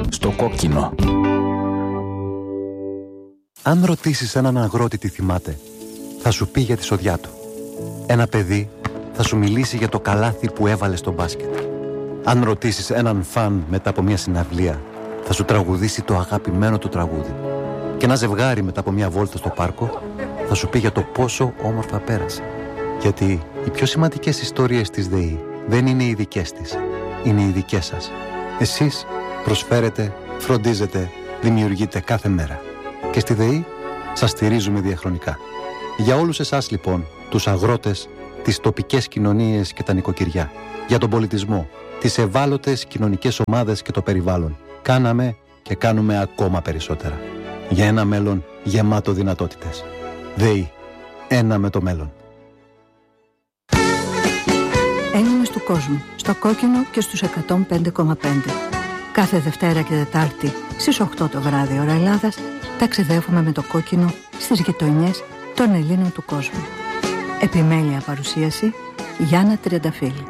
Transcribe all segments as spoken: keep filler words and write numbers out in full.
Στο κόκκινο. Αν ρωτήσεις έναν αγρότη τι θυμάται, θα σου πει για τη σοδιά του. Ένα παιδί θα σου μιλήσει για το καλάθι που έβαλε στο μπάσκετ. Αν ρωτήσεις έναν φαν μετά από μια συναυλία, θα σου τραγουδήσει το αγαπημένο του τραγούδι. Και ένα ζευγάρι μετά από μια βόλτα στο πάρκο θα σου πει για το πόσο όμορφα πέρασε. Γιατί οι πιο σημαντικές ιστορίες της ΔΕΗ δεν είναι οι δικές της, είναι οι δικές σας. Εσείς προσφέρετε, φροντίζετε, δημιουργείτε κάθε μέρα. Και στη ΔΕΗ σας στηρίζουμε διαχρονικά. Για όλους εσάς λοιπόν, τους αγρότες, τις τοπικές κοινωνίες και τα νοικοκυριά, για τον πολιτισμό, τις ευάλωτες κοινωνικές ομάδες και το περιβάλλον, κάναμε και κάνουμε ακόμα περισσότερα. Για ένα μέλλον γεμάτο δυνατότητες. ΔΕΗ. Ένα με το μέλλον. Έλληνες του κόσμου, στο κόκκινο και στους εκατόν πέντε κόμμα πέντε. Κάθε Δευτέρα και Τετάρτη στις οκτώ το βράδυ ώρα Ελλάδας ταξιδεύουμε με το κόκκινο στις γειτονιές των Ελλήνων του κόσμου. Επιμέλεια παρουσίαση Γιάννα Τριανταφύλλου.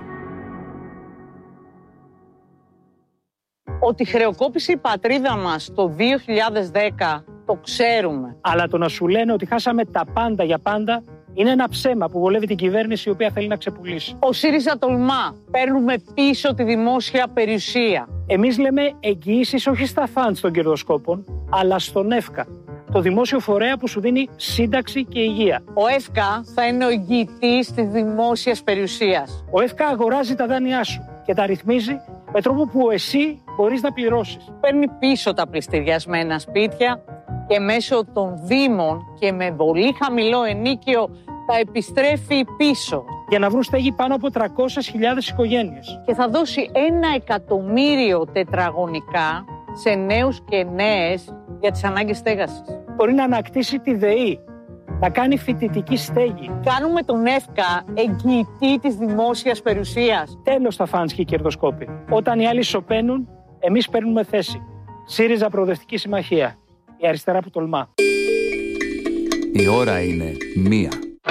Ότι χρεοκόπησε η πατρίδα μας το δύο χιλιάδες δέκα το ξέρουμε. Αλλά το να σου λένε ότι χάσαμε τα πάντα για πάντα είναι ένα ψέμα που βολεύει την κυβέρνηση η οποία θέλει να ξεπουλήσει. Ο ΣΥΡΙΖΑ τολμά. Παίρνουμε πίσω τη δημόσια περιουσία. Εμείς λέμε εγγυήσεις όχι στα φαντς των κερδοσκόπων, αλλά στον ΕΦΚΑ, το δημόσιο φορέα που σου δίνει σύνταξη και υγεία. Ο ΕΦΚΑ θα είναι ο εγγυητής της δημόσιας περιουσίας. Ο ΕΦΚΑ αγοράζει τα δάνειά σου και τα ρυθμίζει με τρόπο που εσύ μπορείς να πληρώσεις. Παίρνει πίσω τα πληστηριασμένα σπίτια και μέσω των δήμων και με πολύ χαμηλό ενίκιο τα επιστρέφει πίσω. Για να βρουν στέγη πάνω από τριακόσιες χιλιάδες οικογένειες. Και θα δώσει ένα εκατομμύριο τετραγωνικά σε νέους και νέες για τις ανάγκες στέγασης. Μπορεί να ανακτήσει τη ΔΕΗ, να κάνει φοιτητική στέγη. Κάνουμε τον ΕΦΚΑ εγγυητή της δημόσιας περιουσίας. Τέλος τα φαντς και οι κερδοσκόποι. Όταν οι άλλοι σωπαίνουν, εμείς παίρνουμε θέση. ΣΥΡΙΖΑ Προοδευτική Συμμαχία. Η αριστερά που τολμά. Η ώρα είναι μία.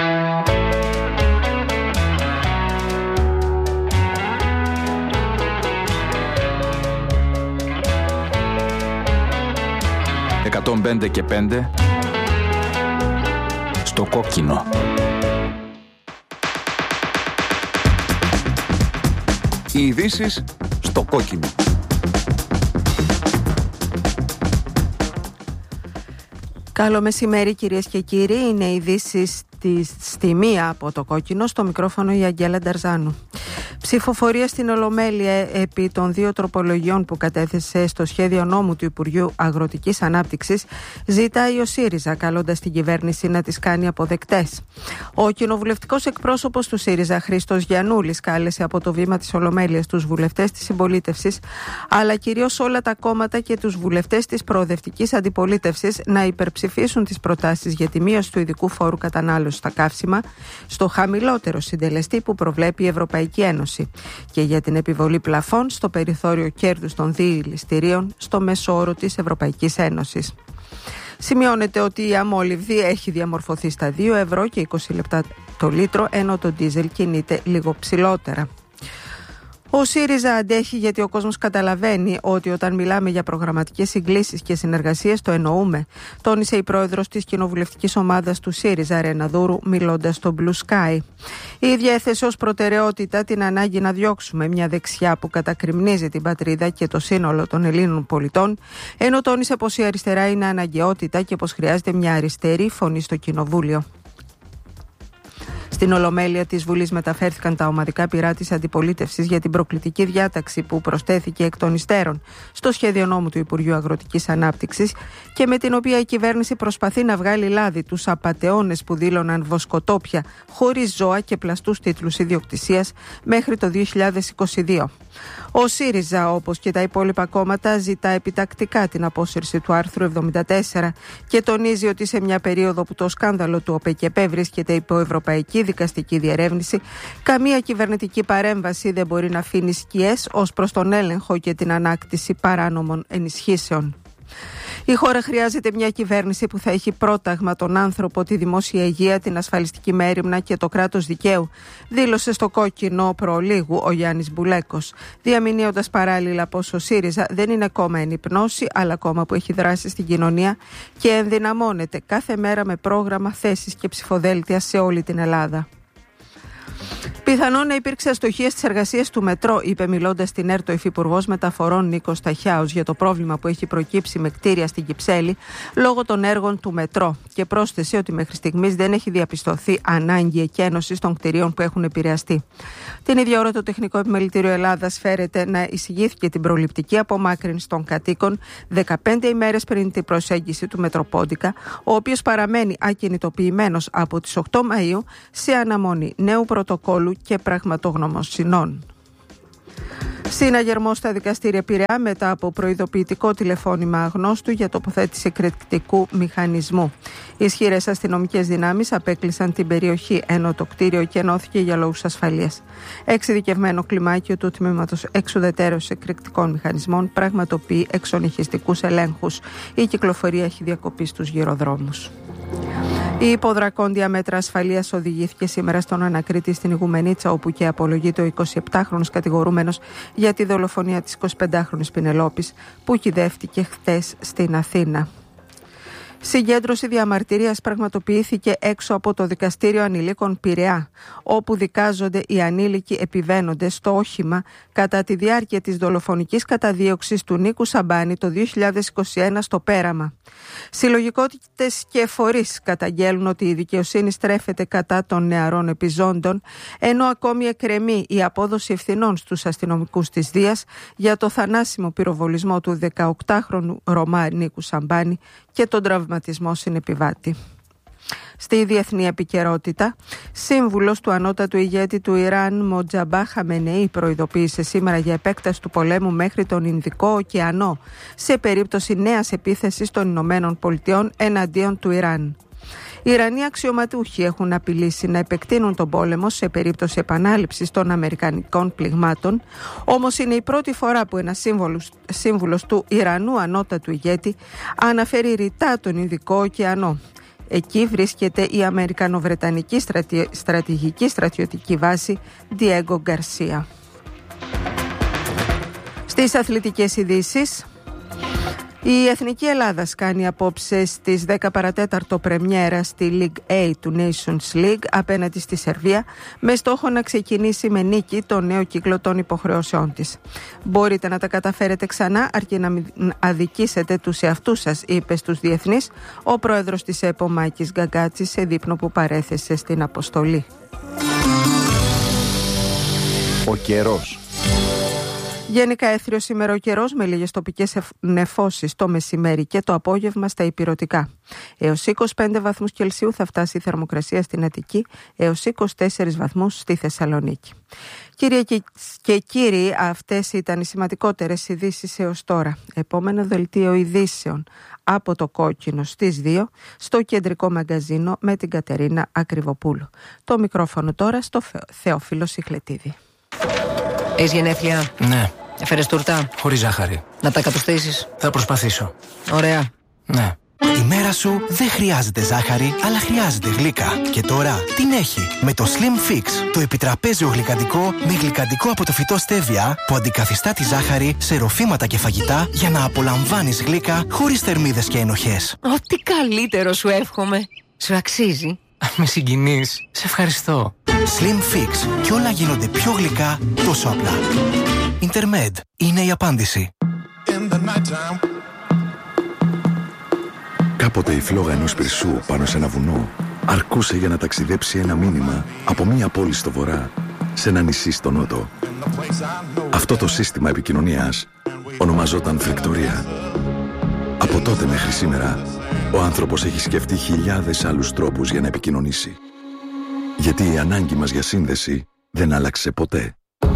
εκατόν πέντε και πέντε στο κόκκινο. Οι ειδήσεις στο κόκκινο. Καλό μεσημέρι κυρίες και κύριοι, είναι οι ειδήσεις στη μία από το κόκκινο, στο μικρόφωνο η Αγγέλα Νταρζάνου. Ψηφοφορία στην Ολομέλεια επί των δύο τροπολογιών που κατέθεσε στο σχέδιο νόμου του Υπουργείου Αγροτικής Ανάπτυξης ζητάει ο ΣΥΡΙΖΑ, καλώντας την κυβέρνηση να τις κάνει αποδεκτές. Ο κοινοβουλευτικός εκπρόσωπος του ΣΥΡΙΖΑ, Χρήστος Γιαννούλης, κάλεσε από το βήμα της Ολομέλειας τους βουλευτές της συμπολίτευσης, αλλά κυρίως όλα τα κόμματα και τους βουλευτές της προοδευτικής αντιπολίτευσης να υπερψηφίσουν τις προτάσεις για τη μείωση του ειδικού φόρου κατανάλωσης στα καύσιμα στο χαμηλότερο συντελεστή που προβλέπει η Ευρωπαϊκή Ένωση και για την επιβολή πλαφών στο περιθώριο κέρδους των διηληστηρίων στο μέσο όρο της Ευρωπαϊκής Ένωσης. Σημειώνεται ότι η αμόλυβδη έχει διαμορφωθεί στα δύο ευρώ και είκοσι λεπτά το λίτρο, ενώ το ντίζελ κινείται λίγο ψηλότερα. Ο ΣΥΡΙΖΑ αντέχει γιατί ο κόσμος καταλαβαίνει ότι όταν μιλάμε για προγραμματικές συγκλήσεις και συνεργασίες το εννοούμε, τόνισε η πρόεδρος της κοινοβουλευτικής ομάδας του ΣΥΡΙΖΑ, Ρένα Δούρου, μιλώντας στο Blue Sky. Η ίδια έθεσε ως προτεραιότητα την ανάγκη να διώξουμε μια δεξιά που κατακριμνίζει την πατρίδα και το σύνολο των Ελλήνων πολιτών, ενώ τόνισε πως η αριστερά είναι αναγκαιότητα και πως χρειάζεται μια αριστερή φωνή στο κοινοβούλιο. Στην Ολομέλεια της Βουλής μεταφέρθηκαν τα ομαδικά πυρά της αντιπολίτευσης για την προκλητική διάταξη που προσθέθηκε εκ των υστέρων στο σχέδιο νόμου του Υπουργείου Αγροτικής Ανάπτυξης και με την οποία η κυβέρνηση προσπαθεί να βγάλει λάδι τους απατεώνες που δήλωναν βοσκοτόπια χωρίς ζώα και πλαστούς τίτλους ιδιοκτησίας μέχρι το δύο χιλιάδες είκοσι δύο. Ο ΣΥΡΙΖΑ, όπως και τα υπόλοιπα κόμματα, ζητά επιτακτικά την απόσυρση του άρθρου εβδομήντα τέσσερα και τονίζει ότι σε μια περίοδο που το σκάνδαλο του ΟΠΕΚΕΠΕ βρίσκεται υπό ευρωπαϊκή δικαστική διερεύνηση, καμία κυβερνητική παρέμβαση δεν μπορεί να αφήνει σκιές ως προς τον έλεγχο και την ανάκτηση παράνομων ενισχύσεων. Η χώρα χρειάζεται μια κυβέρνηση που θα έχει πρόταγμα τον άνθρωπο, τη δημόσια υγεία, την ασφαλιστική μέριμνα και το κράτος δικαίου, δήλωσε στο Κόκκινο προλίγου ο Γιάννης Μπουλέκος, διαμηνύοντας παράλληλα πως ο ΣΥΡΙΖΑ δεν είναι κόμμα εν υπνώση, αλλά κόμμα που έχει δράσει στην κοινωνία και ενδυναμώνεται κάθε μέρα με πρόγραμμα, θέσεις και ψηφοδέλτια σε όλη την Ελλάδα. Πιθανόν να υπήρξε αστοχία στις εργασίες του μετρό, είπε μιλώντας στην ΕΡΤ ο Υφυπουργός Μεταφορών Νίκος Ταχιάος για το πρόβλημα που έχει προκύψει με κτίρια στην Κυψέλη λόγω των έργων του μετρό. Και πρόσθεσε ότι μέχρι στιγμής δεν έχει διαπιστωθεί ανάγκη εκένωσης των κτιρίων που έχουν επηρεαστεί. Την ίδια ώρα, το Τεχνικό Επιμελητήριο Ελλάδας φέρεται να εισηγήθηκε την προληπτική απομάκρυνση των κατοίκων δεκαπέντε ημέρες πριν την προσέγγιση του Μετροπόντικα, ο οποίος παραμένει ακινητοποιημένος από τις οκτώ Μαΐου σε αναμονή νέου πρωτοκόλου και πραγματογνωμοσυνών. Συναγερμό στα δικαστήρια Πειραιά μετά από προειδοποιητικό τηλεφώνημα αγνώστου για τοποθέτηση εκρηκτικού μηχανισμού. Οι ισχυρές αστυνομικές δυνάμεις απέκλεισαν την περιοχή, ενώ το κτίριο κενώθηκε για λόγους ασφαλείας. Εξειδικευμένο κλιμάκιο του Τμήματος Εξουδετέρωσης Εκρηκτικών Μηχανισμών πραγματοποιεί εξονυχιστικούς ελέγχους. Η κυκλοφορία έχει διακοπεί στους γυροδρόμους. Η υποδρακόντια μέτρα ασφαλείας οδηγήθηκε σήμερα στον Ανακρίτη στην Ιγουμενίτσα, όπου και απολογείται ο εικοσιεπτάχρονος κατηγορούμενος για τη δολοφονία της εικοσιπεντάχρονης Πινελόπης, που κυδεύτηκε χθες στην Αθήνα. Συγκέντρωση διαμαρτυρίας πραγματοποιήθηκε έξω από το Δικαστήριο Ανηλίκων Πειραιά, όπου δικάζονται οι ανήλικοι επιβαίνοντες στο όχημα κατά τη διάρκεια της δολοφονικής καταδίωξης του Νίκου Σαμπάνη το δύο χιλιάδες είκοσι ένα στο Πέραμα. Συλλογικότητες και φορείς καταγγέλνουν ότι η δικαιοσύνη στρέφεται κατά των νεαρών επιζώντων, ενώ ακόμη εκκρεμεί η απόδοση ευθυνών στους αστυνομικούς της Δίας για το θανάσιμο πυροβολισμό του δεκαοκτάχρονου Ρωμά Νίκου Σαμπάνη και τον τραυματισμό συνεπιβάτη. Στη διεθνή επικαιρότητα, σύμβουλος του ανώτατου ηγέτη του Ιράν, Μοτζαμπά Χαμενεή, προειδοποίησε σήμερα για επέκταση του πολέμου μέχρι τον Ινδικό ωκεανό σε περίπτωση νέας επίθεσης των Ηνωμένων Πολιτειών εναντίον του Ιράν. Οι Ιρανοί αξιωματούχοι έχουν απειλήσει να επεκτείνουν τον πόλεμο σε περίπτωση επανάληψης των αμερικανικών πληγμάτων, όμως είναι η πρώτη φορά που ένας σύμβουλος, σύμβουλος του Ιρανού ανώτατου ηγέτη αναφέρει ρητά τον Ινδικό ωκεανό. Εκεί βρίσκεται η Αμερικανοβρετανική στρατη... στρατηγική στρατιωτική βάση Diego Garcia. Στις αθλητικές ειδήσεις, η Εθνική Ελλάδας κάνει απόψε στις δέκα παρατέταρτο πρεμιέρα στη League A του Nations League απέναντι στη Σερβία, με στόχο να ξεκινήσει με νίκη το νέο κύκλο των υποχρεώσεών της. «Μπορείτε να τα καταφέρετε ξανά, αρκεί να μην αδικήσετε τους εαυτούς σας», είπε στους διεθνείς ο πρόεδρος της ΕΠΟ Μάκης Γκαγκάτσης σε δείπνο που παρέθεσε στην αποστολή. Ο καιρός. Γενικά έθριο σήμερα ο καιρός, με λίγες τοπικές νεφώσεις το μεσημέρι και το απόγευμα στα ηπειρωτικά. Έως είκοσι πέντε βαθμούς Κελσίου θα φτάσει η θερμοκρασία στην Αττική, έως είκοσι τέσσερις βαθμούς στη Θεσσαλονίκη. Κύριε και κύριοι, αυτές ήταν οι σημαντικότερες ειδήσεις έως τώρα. Επόμενο δελτίο ειδήσεων από το Κόκκινο στις δύο στο κεντρικό μαγκαζίνο με την Κατερίνα Ακριβοπούλου. Το μικρόφωνο τώρα στο Θεόφιλο Σιχλετίδη. Έχεις γενέθλια? Ναι. Έφερες τούρτα? Χωρίς ζάχαρη. Να τα κατουστήσεις? Θα προσπαθήσω. Ωραία. Ναι. Η μέρα σου δεν χρειάζεται ζάχαρη, αλλά χρειάζεται γλύκα. Και τώρα την έχει με το Slim Fix, το επιτραπέζιο γλυκαντικό με γλυκαντικό από το φυτό στέβια που αντικαθιστά τη ζάχαρη σε ροφήματα και φαγητά για να απολαμβάνεις γλύκα χωρίς θερμίδες και ενοχές. Ό,τι καλύτερο σου εύχομαι. Σου αξίζει. Με συγκινείς. Σε ευχαριστώ. Slim Fix. Κι όλα γίνονται πιο γλυκά τόσο απλά. Intermed είναι η απάντηση. Κάποτε η φλόγα ενός πυρσού πάνω σε ένα βουνό αρκούσε για να ταξιδέψει ένα μήνυμα από μία πόλη στο βορρά σε ένα νησί στο νότο. Αυτό το σύστημα επικοινωνίας ονομαζόταν φρικτορία. Από τότε μέχρι σήμερα, ο άνθρωπος έχει σκεφτεί χιλιάδες άλλους τρόπους για να επικοινωνήσει. Γιατί η ανάγκη μας για σύνδεση δεν άλλαξε ποτέ.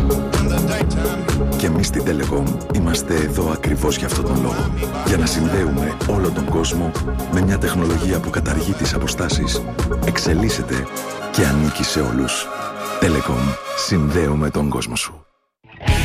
Και εμείς στην Telecom είμαστε εδώ ακριβώς για αυτόν τον λόγο. Για να συνδέουμε όλο τον κόσμο με μια τεχνολογία που καταργεί τις αποστάσεις, εξελίσσεται και ανήκει σε όλους. Telecom. Συνδέουμε τον κόσμο σου.